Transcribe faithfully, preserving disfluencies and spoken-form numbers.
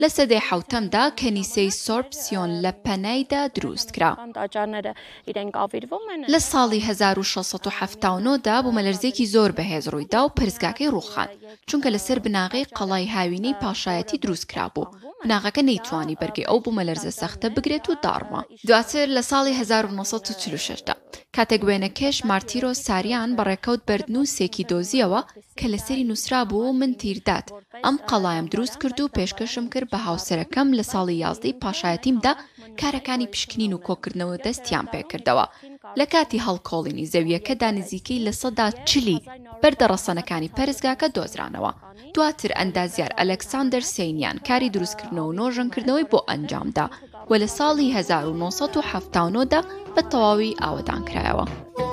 لە سەدەی حەوتەمدا کەنیسەی سۆرپسیۆن لە پەنایدا دروست کرا. لە ساڵی هەزار و شەش سەد و هەفتاد و نۆ دا بوومەلەرزێکی زۆر بەهێز ڕوویدا و پەرستگاکەی ڕووخان چونکە لەسەر بناغەی قەڵای هاوینەی پاشایەتی دروست کرابوو. بناغەکە نەیتوانی بەرگی ئەو بوومەلەرزە سەختە بگرێت و داڕما. دواتر لە ساڵی هەزار و نۆ سەد و چل و شەش دا کاتێک وێنەکێش مارتیرۆ ساریان بەڕێکەوت بەردنووسێکی دۆزیەوە کە لەسەری نووسرا بوو و من تیردات ئەم قەڵایم دروست کرد و پێشکەشم کرد بە هاوسەرەکەم لە ساڵی یازدەی پاشایەتیمدا کارەکانی پشکنین و کۆکردنەوە دەستیان پێکردەوە. لە کاتی هەڵکۆڵینی زەویەکەدا نزیکەی لە سەدا چلی بەردەڕەسەنەکانی پەرستگاکە دۆزرانەوە. دواتر ئەندازیار ئەلەکساندەر سەینیان کاری دروستکردنەوە و نۆژەنکردنەوەی بۆ ئەنجامدا و لە ساڵی هەزار و نۆ سەد و هەفتاد و نۆ دا بە تەواوی ئاوەدان کرایەوە.